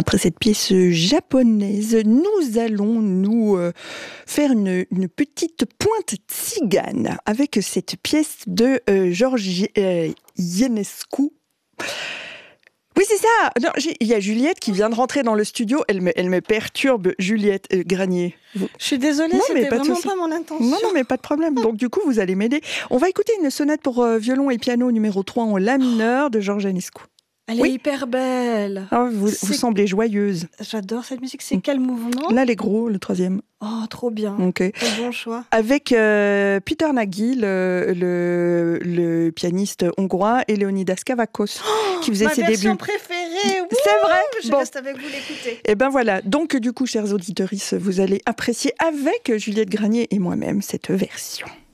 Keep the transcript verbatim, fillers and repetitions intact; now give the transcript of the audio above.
Après cette pièce japonaise, nous allons nous euh, faire une, une petite pointe tzigane avec cette pièce de euh, Georges euh, Ionescu. Oui, c'est ça. Non, il y a Juliette qui vient de rentrer dans le studio. Elle me, elle me perturbe, Juliette euh, Granier. Vous... Je suis désolée, non, c'était pas vraiment pas mon intention. Non, non, mais pas de problème. Donc, du coup, vous allez m'aider. On va écouter une sonate pour euh, violon et piano numéro trois en la mineur de Georges Ionescu. Elle oui. est hyper belle. Oh, vous, vous semblez joyeuse. J'adore cette musique. C'est quel mouvement ? L'Allegro, le troisième. Oh, trop bien. Okay. Quel bon choix. Avec euh, Peter Nagy, le, le, le pianiste hongrois, et Leonidas Kavakos, oh, qui faisait ses débuts. Ma version préférée. Ouh, c'est vrai. Je bon. reste avec vous l'écouter. Et ben voilà. Donc, du coup, chers auditeurs, vous allez apprécier avec Juliette Granier et moi-même cette version.